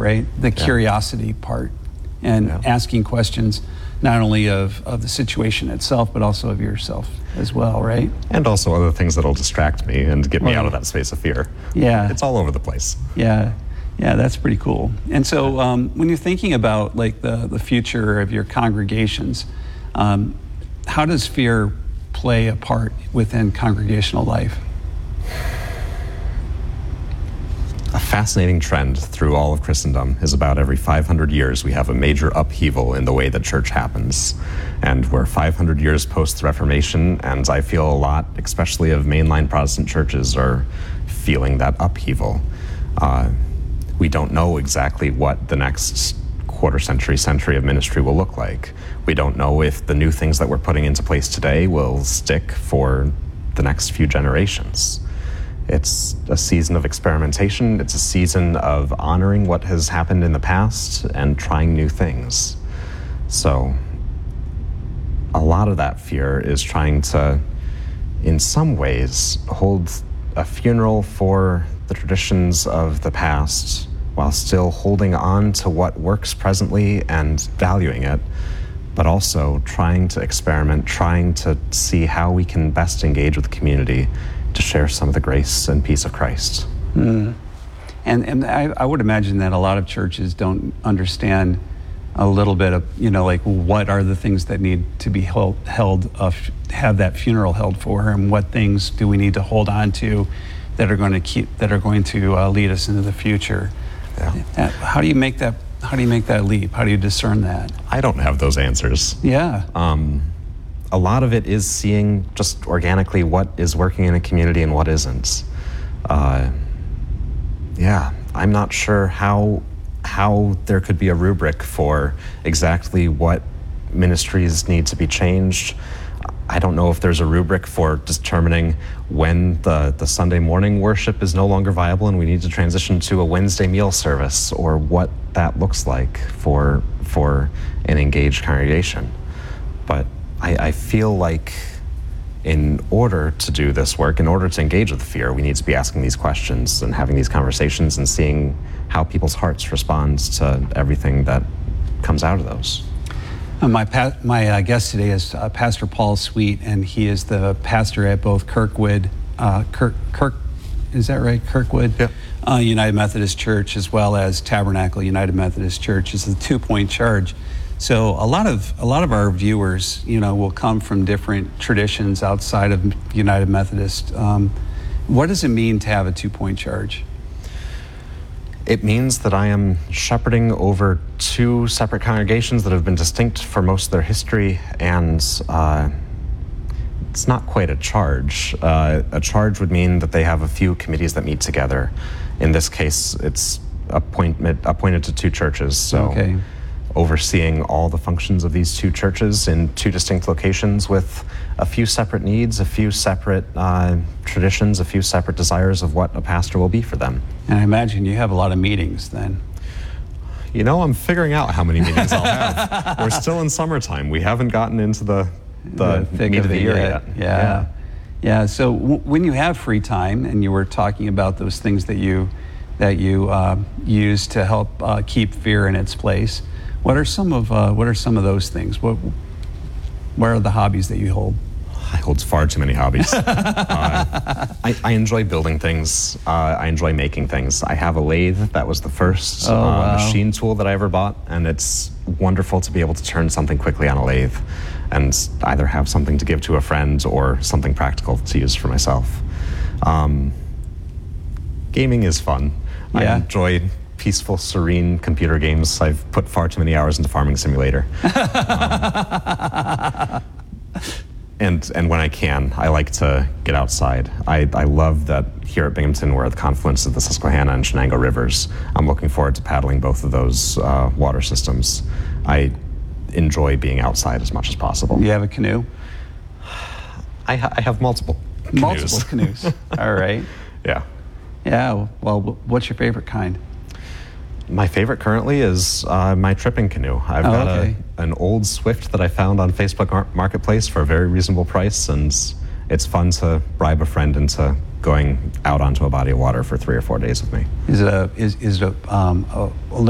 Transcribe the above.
right? The curiosity part and asking questions not only of the situation itself, but also of yourself as well, right? And also other things that'll distract me and get me out of that space of fear. Yeah. It's all over the place. Yeah. Yeah, that's pretty cool. And so when you're thinking about like the future of your congregations, how does fear play a part within congregational life? A fascinating trend through all of Christendom is about every 500 years we have a major upheaval in the way that church happens. And we're 500 years post the Reformation, and I feel a lot, especially of mainline Protestant churches, are feeling that upheaval. We don't know exactly what the next quarter century, century of ministry will look like. We don't know if the new things that we're putting into place today will stick for the next few generations. It's a season of experimentation. It's a season of honoring what has happened in the past and trying new things. So a lot of that fear is trying to, in some ways, hold a funeral for the traditions of the past while still holding on to what works presently and valuing it, but also trying to experiment, trying to see how we can best engage with the community to share some of the grace and peace of Christ. And I would imagine that a lot of churches don't understand a little bit of, like what are the things that need to be have that funeral held for, and what things do we need to hold on to that are going to lead us into the future. Yeah. How do you make that leap? How do you discern that? I don't have those answers. Yeah. A lot of it is seeing just organically what is working in a community and what isn't. I'm not sure how there could be a rubric for exactly what ministries need to be changed. I don't know if there's a rubric for determining when the Sunday morning worship is no longer viable and we need to transition to a Wednesday meal service, or what that looks like for an engaged congregation. But I feel like in order to do this work, in order to engage with fear, we need to be asking these questions and having these conversations and seeing how people's hearts respond to everything that comes out of those. My guest today is Pastor Paul Sweet, and he is the pastor at both Kirkwood, is that right? Kirkwood United Methodist Church, as well as Tabernacle United Methodist Church. It's a 2-point charge. So a lot of our viewers, will come from different traditions outside of United Methodist. What does it mean to have a 2-point charge? It means that I am shepherding over 2 separate congregations that have been distinct for most of their history, and it's not quite a charge. A charge would mean that they have a few committees that meet together. In this case, it's appointed to 2 churches, so overseeing all the functions of these 2 churches in 2 distinct locations with a few separate needs, a few separate traditions, a few separate desires of what a pastor will be for them. And I imagine you have a lot of meetings then. I'm figuring out how many meetings I'll have. We're still in summertime. We haven't gotten into the thick of the year yet. Yeah. So when you have free time, and you were talking about those things that you use to help keep fear in its place, what are some of those things? What are the hobbies that you hold? I hold far too many hobbies. I enjoy building things. I enjoy making things. I have a lathe. That was the first machine tool that I ever bought, and it's wonderful to be able to turn something quickly on a lathe and either have something to give to a friend or something practical to use for myself. Gaming is fun. I enjoy peaceful, serene computer games. I've put far too many hours into Farming Simulator. And when I can, I like to get outside. I love that here at Binghamton we're at the confluence of the Susquehanna and Shenango rivers. I'm looking forward to paddling both of those water systems. I enjoy being outside as much as possible. You have a canoe? I have multiple canoes. Multiple canoes. All right. Yeah. Yeah. Well, what's your favorite kind? My favorite currently is my tripping canoe. I've got an old Swift that I found on Facebook Marketplace for a very reasonable price, and it's fun to bribe a friend into going out onto a body of water for 3 or 4 days with me. Is it a